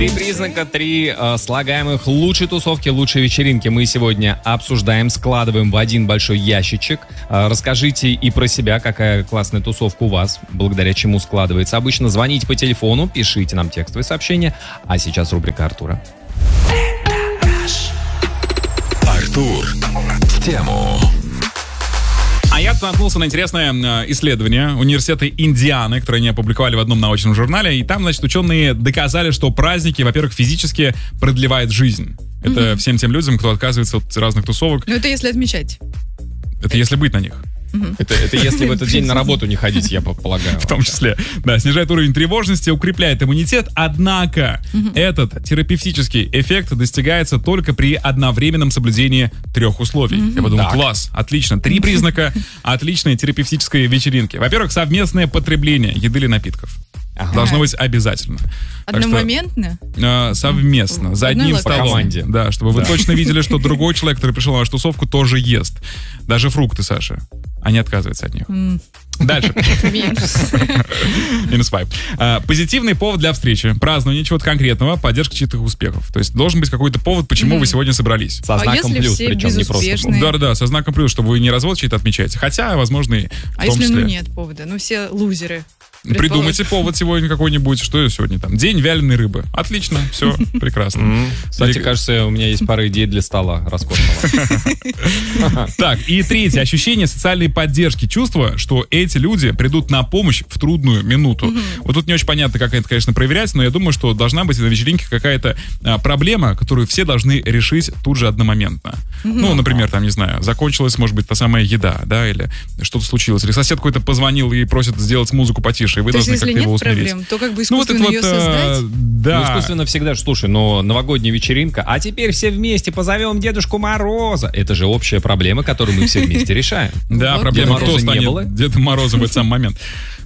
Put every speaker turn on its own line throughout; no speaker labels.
Три признака, три слагаемых лучшей тусовки, лучшей вечеринки мы сегодня обсуждаем, складываем в один большой ящичек. Расскажите и про себя, какая классная тусовка у вас, благодаря чему складывается. Обычно звоните по телефону, пишите нам текстовые сообщения. А сейчас рубрика Артура.
Артур в тему.
А я наткнулся на интересное исследование университета Индианы, которое они опубликовали в одном научном журнале. И там, значит, ученые доказали, что праздники, во-первых, физически продлевают жизнь. Это всем тем людям, кто отказывается от разных тусовок.
Ну, это если отмечать.
Это если быть на них.
Это если в этот день на работу не ходить, я полагаю.
В том числе. Да, снижает уровень тревожности, укрепляет иммунитет. Однако этот терапевтический эффект достигается только при одновременном соблюдении 3 условий. Я подумал, класс, отлично. 3 признака отличной терапевтической вечеринки. Во-первых, совместное потребление еды или напитков. Должно быть обязательно.
Одномоментно?
Совместно, за одним столом.
По команде.
Да, чтобы вы точно видели, что другой человек, который пришел на вашу тусовку, тоже ест. Даже фрукты, Саша. А не отказывается от них. Дальше. Минус 5. Позитивный повод для встречи. Празднование чего-то конкретного, поддержка чьих-то успехов. То есть должен быть какой-то повод, почему вы сегодня собрались.
Со знаком плюс, причем не просто.
Да-да-да, со знаком плюс, чтобы вы не развод чей-то отмечаете. Хотя, возможно, и в том числе.
Нет повода? Ну, все лузеры.
Придумайте повод сегодня какой-нибудь. Что сегодня там? День вяленой рыбы. Отлично, все, прекрасно.
Кстати, кажется, у меня есть пара идей для стола роскошного.
Так, и третье. Ощущение социальной поддержки. Чувство, что эти люди придут на помощь в трудную минуту. Вот тут не очень понятно, как это, конечно, проверять, но я думаю, что должна быть на вечеринке какая-то проблема, которую все должны решить тут же одномоментно. Ну, например, там, не знаю, закончилась, может быть, та самая еда, да, или что-то случилось, или сосед какой-то позвонил и просит сделать музыку потише, и вы должны как-то его усмирить.
Проблем, то как бы искусственно ее создать?
Да.
Ну, искусственно всегда, слушай, но новогодняя вечеринка, а теперь все вместе позовем Дедушку Мороза. Это же общая проблема, которую мы все вместе решаем.
Да, проблема, кто станет Дедом Морозом в этот самый момент.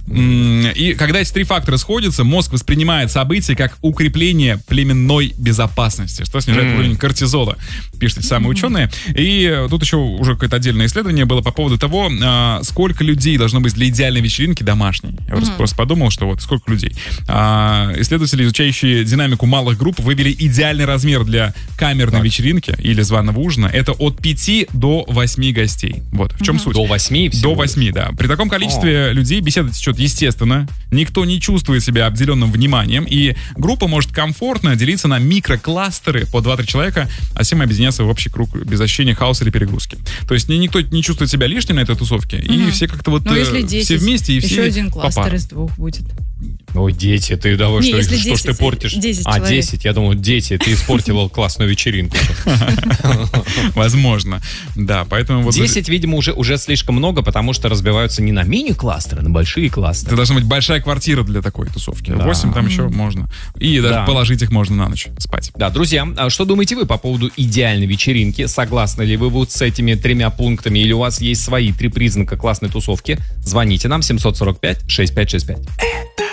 И когда эти 3 фактора сходятся, мозг воспринимает события как укрепление племенной безопасности, что снижает уровень кортизола, пишут эти самые ученые. И тут еще уже какое-то отдельное исследование было по поводу того, сколько людей должно быть для идеальной вечеринки домашней. Я просто подумал, что вот сколько людей. Исследователи, изучающие динамику малых групп, вывели идеальный размер для камерной вечеринки или званого ужина. Это от 5 до 8 гостей. Вот в чем суть.
До 8?
До 8, да. При таком количестве людей беседа течет естественно, никто не чувствует себя обделенным вниманием, и группа может комфортно делиться на микрокластеры по 2-3 человека, а всем объединяться в общий круг без ощущения хаоса или перегрузки. То есть никто не чувствует себя лишним на этой тусовке, и все как-то вот
если 10,
все вместе, и все
еще один кластер из 2 будет.
Ой, дети, ты давай, что ж ты портишь?
10
человек. 10, я думал, дети, ты испортила классную вечеринку.
Возможно, да, поэтому...
10, видимо, уже слишком много, потому что разбиваются не на мини-кластеры, а на большие кластеры.
Это должна быть большая квартира для такой тусовки. 8 там еще можно. И даже положить их можно на ночь спать.
Да, друзья, а что думаете вы по поводу идеальной вечеринки? Согласны ли вы вот с этими 3 пунктами? Или у вас есть свои 3 признака классной тусовки? Звоните нам 745-6565.